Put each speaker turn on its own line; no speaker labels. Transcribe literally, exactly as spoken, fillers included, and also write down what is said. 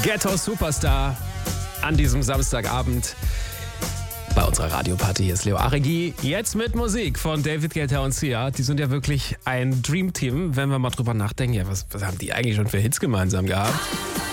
Ghetto Superstar an diesem Samstagabend bei unserer Radioparty. Hier ist Leo Aregi. Jetzt mit Musik von David Guetta und Sia. Die sind ja wirklich ein Dreamteam, wenn wir mal drüber nachdenken. Ja, was, was haben die eigentlich schon für Hits gemeinsam gehabt?